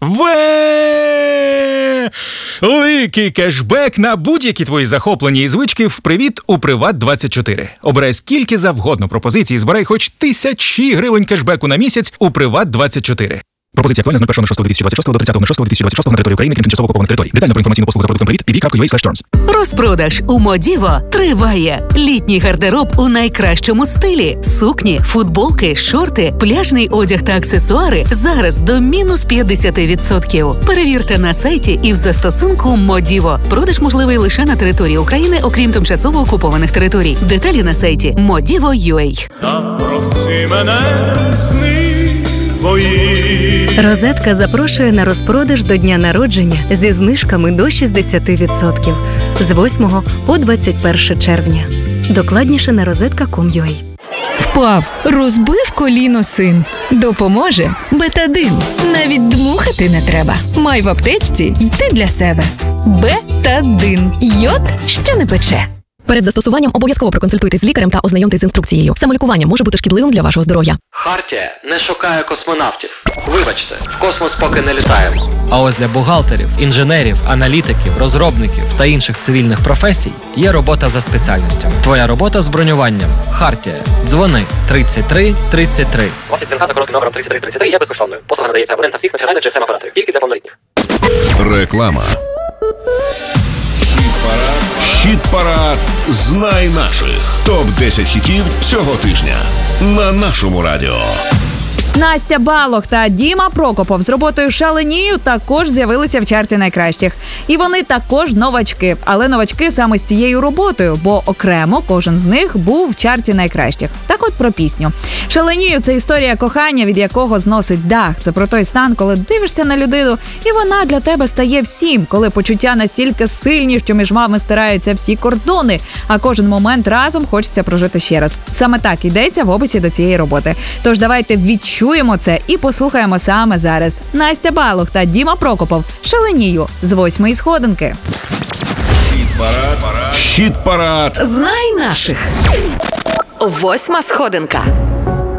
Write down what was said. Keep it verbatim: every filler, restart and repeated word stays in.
Великий кешбек на будь-які твої захоплені і звички в «Привіт» у Приват двадцять чотири. Обирай скільки завгодно пропозицій, збирай хоч тисячі гривень кешбеку на місяць у Приват двадцять чотири. Пропозиція актуальна з першого шостого дві тисячі двадцять шостого до тридцятого шостого дві тисячі двадцять шостого на території України, крім тимчасово окупованих територій. Детально про інформаційну послугу за продуктом «Привіт» пі бі крапка ю ей слеш термс. Розпродаж у Модіво триває. Літній гардероб у найкращому стилі. Сукні, футболки, шорти, пляжний одяг та аксесуари зараз до мінус п'ятдесят відсотків. Перевірте на сайті і в застосунку Модіво. Продаж можливий лише на території України, окрім тимчасово окупованих територій. Деталі на сайті модіво крапка ю ей. Запроси мене в сни свої. Розетка запрошує на розпродаж до дня народження зі знижками до шістдесят відсотків з восьмого по двадцять перше червня. Докладніше на розетка крапка ком крапка ю ей. Впав, розбив коліно син. Допоможе Бетадин. Навіть дмухати не треба. Май в аптечці й ти для себе. Бетадин. Йод, що не пече. Перед застосуванням обов'язково проконсультуйтесь з лікарем та ознайомтесь з інструкцією. Самолікування може бути шкідливим для вашого здоров'я. Хартія не шукає космонавтів. Вибачте, в космос поки не літаємо. А ось для бухгалтерів, інженерів, аналітиків, розробників та інших цивільних професій є робота за спеціальностями. Твоя робота з бронюванням. Хартія. Дзвони тридцять три тридцять три. Офіс дзвінка за коротким номером тридцять три тридцять три є безкоштовною. Послуга надається абонентам всіх національних джі ес ем-операторів. Тільки для повнолітніх. Реклама. Хіт-парад «Знай наших». топ десять хітів цього тижня на нашому радіо. Настя Балох та Діма Прокопов з роботою «Шаленію» також з'явилися в чарті найкращих. І вони також новачки, але новачки саме з цією роботою, бо окремо кожен з них був в чарті найкращих. Так от про пісню. «Шаленію» – це історія кохання, від якого зносить дах. Це про той стан, коли дивишся на людину, і вона для тебе стає всім, коли почуття настільки сильні, що між вами стираються всі кордони, а кожен момент разом хочеться прожити ще раз. Саме так йдеться в описі до цієї роботи. Тож давайте відчуємо Чуємо це і послухаємо саме зараз. Настя Балох та Діма Прокопов «Шаленію» з восьмої сходинки. Хіт-парад. Хіт-парад. Знай наших. Восьма сходинка.